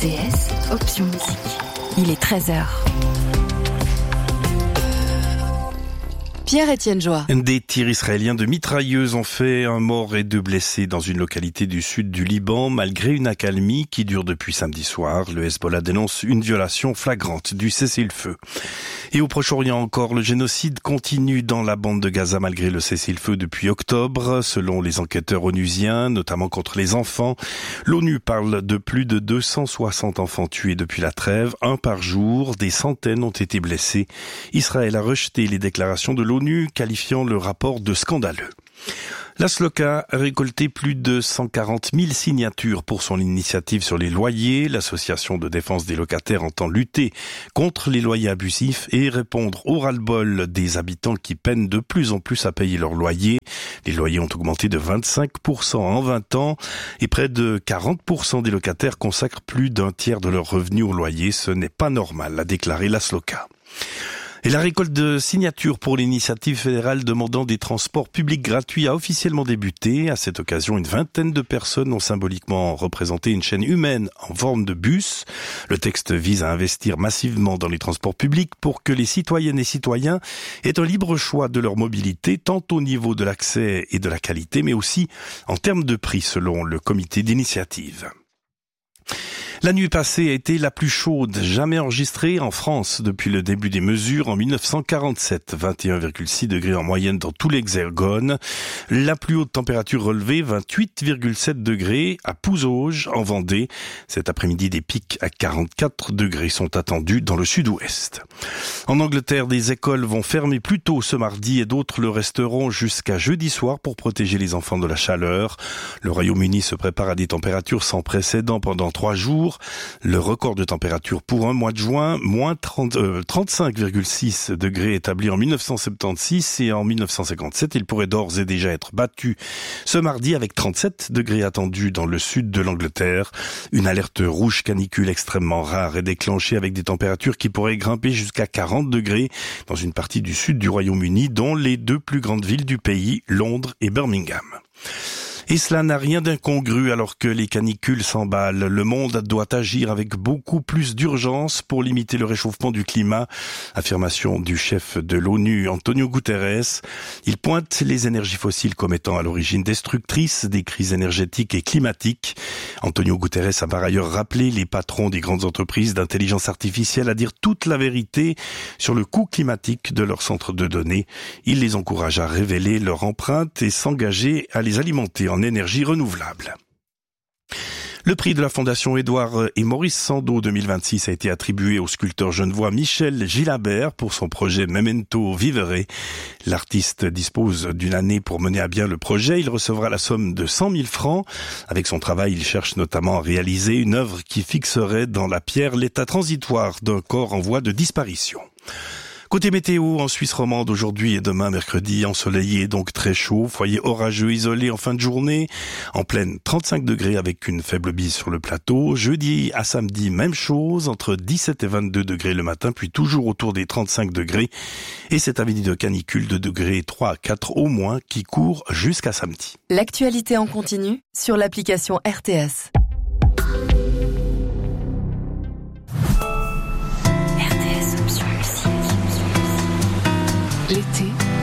RTS, option musique. Il est 13h. Pierre-Étienne Joie. Des tirs israéliens de mitrailleuses ont fait un mort et 2 blessés dans une localité du sud du Liban, malgré une accalmie qui dure depuis samedi soir. Le Hezbollah dénonce une violation flagrante du cessez-le-feu. Et au Proche-Orient encore, le génocide continue dans la bande de Gaza malgré le cessez-le-feu depuis octobre. Selon les enquêteurs onusiens, notamment contre les enfants, l'ONU parle de plus de 260 enfants tués depuis la trêve, un par jour. Des centaines ont été blessés. Israël a rejeté les déclarations de l'ONU, qualifiant le rapport de scandaleux. La SLOCA a récolté plus de 140 000 signatures pour son initiative sur les loyers. L'association de défense des locataires entend lutter contre les loyers abusifs et répondre au ras-le-bol des habitants qui peinent de plus en plus à payer leurs loyers. Les loyers ont augmenté de 25% en 20 ans et près de 40% des locataires consacrent plus d'un tiers de leurs revenus au loyer. Ce n'est pas normal, a déclaré la SLOCA. Et la récolte de signatures pour l'initiative fédérale demandant des transports publics gratuits a officiellement débuté. À cette occasion, une vingtaine de personnes ont symboliquement représenté une chaîne humaine en forme de bus. Le texte vise à investir massivement dans les transports publics pour que les citoyennes et citoyens aient un libre choix de leur mobilité, tant au niveau de l'accès et de la qualité, mais aussi en termes de prix, selon le comité d'initiative. La nuit passée a été la plus chaude jamais enregistrée en France depuis le début des mesures en 1947. 21,6 degrés en moyenne dans tout l'Hexagone. La plus haute température relevée, 28,7 degrés à Pouzauges en Vendée. Cet après-midi, des pics à 44 degrés sont attendus dans le sud-ouest. En Angleterre, des écoles vont fermer plus tôt ce mardi et d'autres le resteront jusqu'à jeudi soir pour protéger les enfants de la chaleur. Le Royaume-Uni se prépare à des températures sans précédent pendant 3 jours. Le record de température pour un mois de juin, moins 35,6 degrés établi en 1976 et en 1957. Il pourrait d'ores et déjà être battu ce mardi avec 37 degrés attendus dans le sud de l'Angleterre. Une alerte rouge canicule extrêmement rare est déclenchée avec des températures qui pourraient grimper jusqu'à 40 degrés dans une partie du sud du Royaume-Uni, dont les 2 plus grandes villes du pays, Londres et Birmingham. Et cela n'a rien d'incongru alors que les canicules s'emballent. Le monde doit agir avec beaucoup plus d'urgence pour limiter le réchauffement du climat. Affirmation du chef de l'ONU, Antonio Guterres. Il pointe les énergies fossiles comme étant à l'origine destructrice des crises énergétiques et climatiques. Antonio Guterres a par ailleurs rappelé les patrons des grandes entreprises d'intelligence artificielle à dire toute la vérité sur le coût climatique de leurs centres de données. Il les encourage à révéler leur empreinte et s'engager à les alimenter en énergie renouvelable. Le prix de la Fondation Édouard et Maurice Sandeau 2026 a été attribué au sculpteur genevois Michel Gilabert pour son projet Memento Vivere. L'artiste dispose d'une année pour mener à bien le projet. Il recevra la somme de 100 000 francs. Avec son travail, il cherche notamment à réaliser une œuvre qui fixerait dans la pierre l'état transitoire d'un corps en voie de disparition. Côté météo, en Suisse romande, aujourd'hui et demain, mercredi, ensoleillé, donc très chaud. Foyer orageux isolé en fin de journée. En pleine 35 degrés avec une faible bise sur le plateau. Jeudi à samedi, même chose, entre 17 et 22 degrés le matin, puis toujours autour des 35 degrés. Et cet avis de canicule de degrés 3 à 4 au moins qui court jusqu'à samedi. L'actualité en continu sur l'application RTS. RTS option musique. L'été